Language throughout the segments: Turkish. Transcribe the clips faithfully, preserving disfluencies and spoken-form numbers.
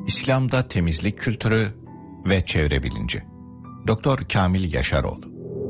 İslam'da temizlik kültürü ve çevre bilinci. Doktor Kamil Yaşaroğlu.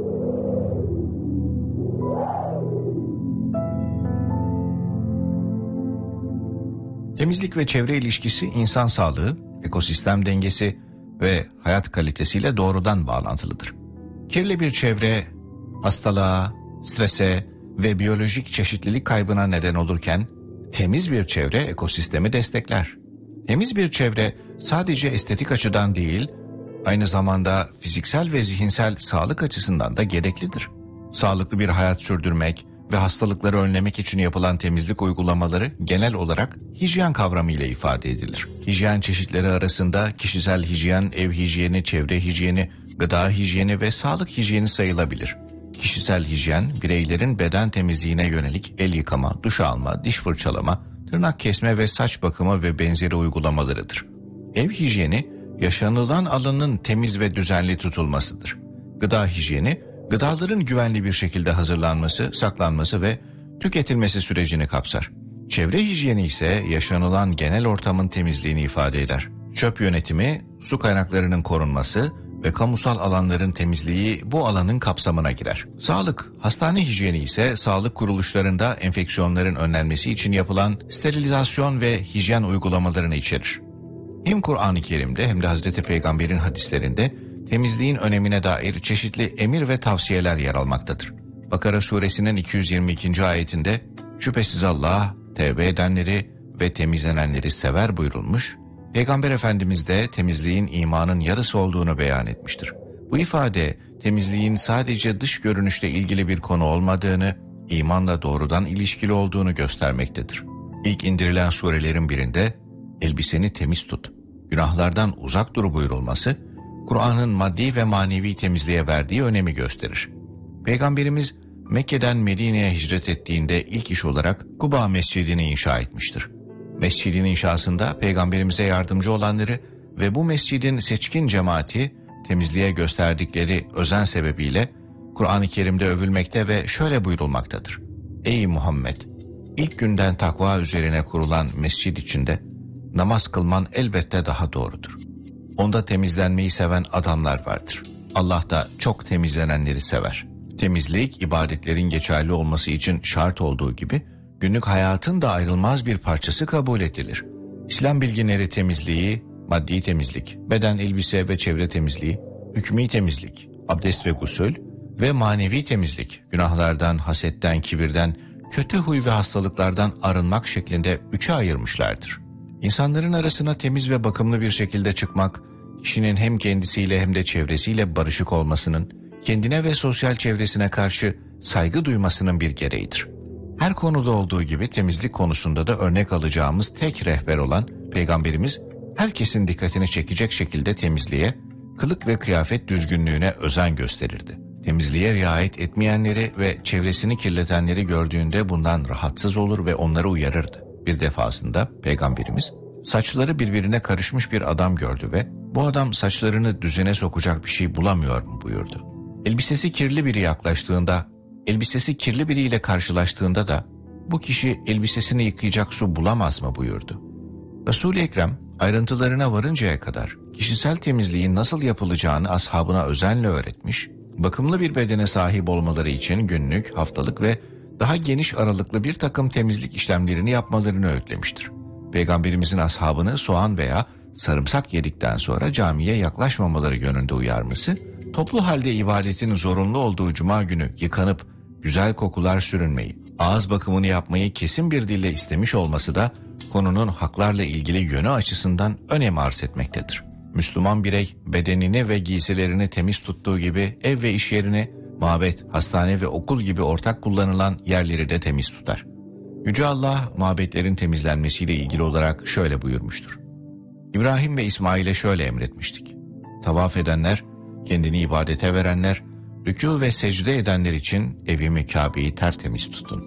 Temizlik ve çevre ilişkisi insan sağlığı, ekosistem dengesi ve hayat kalitesiyle doğrudan bağlantılıdır. Kirli bir çevre hastalığa, strese ve biyolojik çeşitlilik kaybına neden olurken temiz bir çevre ekosistemi destekler. Temiz bir çevre sadece estetik açıdan değil, aynı zamanda fiziksel ve zihinsel sağlık açısından da gereklidir. Sağlıklı bir hayat sürdürmek ve hastalıkları önlemek için yapılan temizlik uygulamaları genel olarak hijyen kavramı ile ifade edilir. Hijyen çeşitleri arasında kişisel hijyen, ev hijyeni, çevre hijyeni, gıda hijyeni ve sağlık hijyeni sayılabilir. Kişisel hijyen, bireylerin beden temizliğine yönelik el yıkama, duş alma, diş fırçalama, tırnak kesme ve saç bakımı ve benzeri uygulamalarıdır. Ev hijyeni, yaşanılan alanın temiz ve düzenli tutulmasıdır. Gıda hijyeni, gıdaların güvenli bir şekilde hazırlanması, saklanması ve tüketilmesi sürecini kapsar. Çevre hijyeni ise yaşanılan genel ortamın temizliğini ifade eder. Çöp yönetimi, su kaynaklarının korunması ve kamusal alanların temizliği bu alanın kapsamına girer. Sağlık, hastane hijyeni ise sağlık kuruluşlarında enfeksiyonların önlenmesi için yapılan sterilizasyon ve hijyen uygulamalarını içerir. Hem Kur'an-ı Kerim'de hem de Hazreti Peygamber'in hadislerinde temizliğin önemine dair çeşitli emir ve tavsiyeler yer almaktadır. Bakara suresinin iki yüz yirmi ikinci ayetinde şüphesiz Allah tevbe edenleri ve temizlenenleri sever buyurulmuş, Peygamber Efendimiz de temizliğin imanın yarısı olduğunu beyan etmiştir. Bu ifade temizliğin sadece dış görünüşle ilgili bir konu olmadığını, imanla doğrudan ilişkili olduğunu göstermektedir. İlk indirilen surelerin birinde elbiseni temiz tut, günahlardan uzak dur buyurulması, Kur'an'ın maddi ve manevi temizliğe verdiği önemi gösterir. Peygamberimiz Mekke'den Medine'ye hicret ettiğinde ilk iş olarak Kuba Mescidini inşa etmiştir. Mescidin inşasında Peygamberimize yardımcı olanları ve bu mescidin seçkin cemaati temizliğe gösterdikleri özen sebebiyle Kur'an-ı Kerim'de övülmekte ve şöyle buyurulmaktadır. Ey Muhammed! İlk günden takva üzerine kurulan mescid içinde namaz kılman elbette daha doğrudur. Onda temizlenmeyi seven adamlar vardır. Allah da çok temizlenenleri sever. Temizlik, ibadetlerin geçerli olması için şart olduğu gibi, günlük hayatın da ayrılmaz bir parçası kabul edilir. İslam bilginleri temizliği, maddi temizlik, beden, elbise ve çevre temizliği, hükmî temizlik, abdest ve gusül ve manevi temizlik, günahlardan, hasetten, kibirden, kötü huy ve hastalıklardan arınmak şeklinde üçe ayırmışlardır. İnsanların arasına temiz ve bakımlı bir şekilde çıkmak, kişinin hem kendisiyle hem de çevresiyle barışık olmasının, kendine ve sosyal çevresine karşı saygı duymasının bir gereğidir. Her konuda olduğu gibi temizlik konusunda da örnek alacağımız tek rehber olan Peygamberimiz, herkesin dikkatini çekecek şekilde temizliğe, kılık ve kıyafet düzgünlüğüne özen gösterirdi. Temizliğe riayet etmeyenleri ve çevresini kirletenleri gördüğünde bundan rahatsız olur ve onları uyarırdı. Bir defasında Peygamberimiz, saçları birbirine karışmış bir adam gördü ve bu adam saçlarını düzene sokacak bir şey bulamıyor mu buyurdu. Elbisesi kirli biri yaklaştığında, elbisesi kirli biriyle karşılaştığında da bu kişi elbisesini yıkayacak su bulamaz mı buyurdu. Resul-i Ekrem ayrıntılarına varıncaya kadar kişisel temizliğin nasıl yapılacağını ashabına özenle öğretmiş, bakımlı bir bedene sahip olmaları için günlük, haftalık ve daha geniş aralıklı bir takım temizlik işlemlerini yapmalarını öğütlemiştir. Peygamberimizin ashabını soğan veya sarımsak yedikten sonra camiye yaklaşmamaları yönünde uyarması, toplu halde ibadetin zorunlu olduğu cuma günü yıkanıp güzel kokular sürünmeyi, ağız bakımını yapmayı kesin bir dille istemiş olması da konunun haklarla ilgili yönü açısından önem arz etmektedir. Müslüman birey bedenini ve giysilerini temiz tuttuğu gibi ev ve iş yerini, mabet, hastane ve okul gibi ortak kullanılan yerleri de temiz tutar. Yüce Allah mabetlerin temizlenmesiyle ilgili olarak şöyle buyurmuştur. İbrahim ve İsmail'e şöyle emretmiştik. Tavaf edenler, kendini ibadete verenler, rükû ve secde edenler için evimi Kabe'yi tertemiz tutun.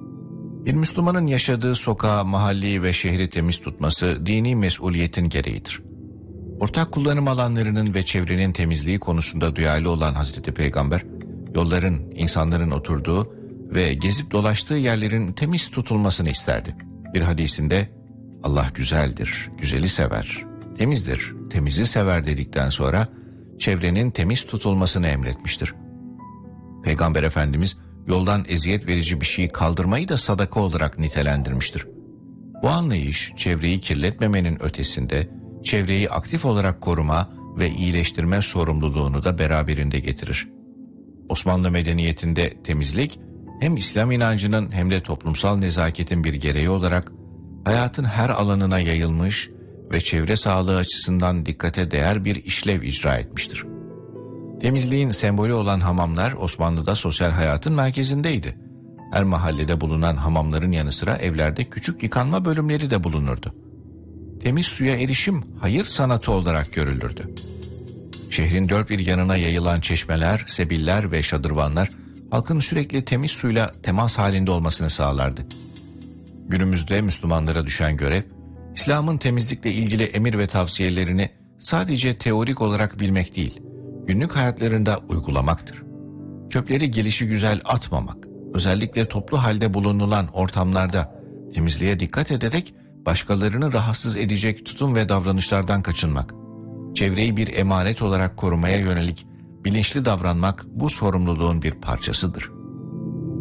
Bir Müslümanın yaşadığı sokağı, mahalleyi ve şehri temiz tutması dini mesuliyetin gereğidir. Ortak kullanım alanlarının ve çevrenin temizliği konusunda duyarlı olan Hazreti Peygamber, yolların, insanların oturduğu ve gezip dolaştığı yerlerin temiz tutulmasını isterdi. Bir hadisinde, Allah güzeldir, güzeli sever, temizdir, temizi sever dedikten sonra çevrenin temiz tutulmasını emretmiştir. Peygamber Efendimiz yoldan eziyet verici bir şeyi kaldırmayı da sadaka olarak nitelendirmiştir. Bu anlayış çevreyi kirletmemenin ötesinde çevreyi aktif olarak koruma ve iyileştirme sorumluluğunu da beraberinde getirir. Osmanlı medeniyetinde temizlik hem İslam inancının hem de toplumsal nezaketin bir gereği olarak hayatın her alanına yayılmış ve çevre sağlığı açısından dikkate değer bir işlev icra etmiştir. Temizliğin sembolü olan hamamlar Osmanlı'da sosyal hayatın merkezindeydi. Her mahallede bulunan hamamların yanı sıra evlerde küçük yıkanma bölümleri de bulunurdu. Temiz suya erişim hayır sanatı olarak görülürdü. Şehrin dört bir yanına yayılan çeşmeler, sebiller ve şadırvanlar halkın sürekli temiz suyla temas halinde olmasını sağlardı. Günümüzde Müslümanlara düşen görev, İslam'ın temizlikle ilgili emir ve tavsiyelerini sadece teorik olarak bilmek değil, günlük hayatlarında uygulamaktır. Çöpleri gelişigüzel atmamak, özellikle toplu halde bulunulan ortamlarda temizliğe dikkat ederek başkalarını rahatsız edecek tutum ve davranışlardan kaçınmak, çevreyi bir emanet olarak korumaya yönelik bilinçli davranmak bu sorumluluğun bir parçasıdır.